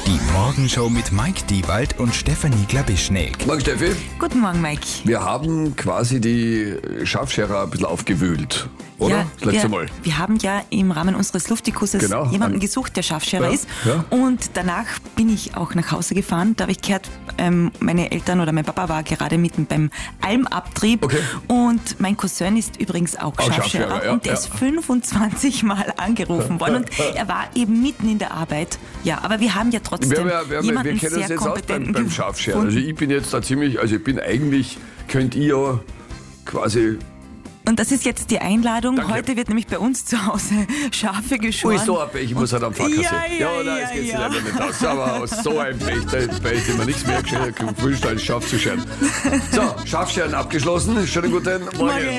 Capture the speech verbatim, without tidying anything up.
Die Morgenshow mit Mike Diewald und Stefanie Glabischnik. Morgen, Steffi. Guten Morgen, Mike. Wir haben quasi die Schafscherer ein bisschen aufgewühlt, oder? Ja, das letzte wir, Mal. wir haben ja im Rahmen unseres Luftikusses Genau, jemanden an- gesucht, der Schafscherer Ja, ist. ja. Und danach bin ich auch nach Hause gefahren. Da habe ich gehört, ähm, meine Eltern oder mein Papa war gerade mitten beim Almabtrieb. Okay. Und mein Cousin ist übrigens auch, Auch Schafscherer. Schafscherer, ja, und der ja. ist fünfundzwanzig Mal angerufen worden. Und er war eben mitten in der Arbeit. Ja, aber wir haben ja trotzdem Wir, haben ja- wir, haben ja- jemanden wir kennen sehr uns jetzt aus beim, kompetenten beim Schafscherer. gefunden. Also ich bin jetzt da ziemlich, also ich bin eigentlich, könnt ihr ja quasi... Und das ist jetzt die Einladung. Danke. Heute wird nämlich bei uns zu Hause Schafe geschoren. Ui, so ein Pech, ich muss halt am Fahrkasse. Ja, ja, nein, ja, es geht sich ja. leider nicht aus. Aber aus so ein Pech, da ist mir nichts mehr gewünscht, als Schaf zu scheren. So, Schafscheren abgeschlossen. Schönen guten Morgen. Morgen.